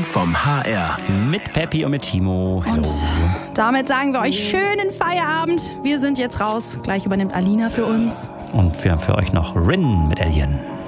vom HR. Mit Peppi und mit Timo. Und damit sagen wir euch schönen Feierabend. Wir sind jetzt raus. Gleich übernimmt Alina für uns. Und wir haben für euch noch Rin mit Alien.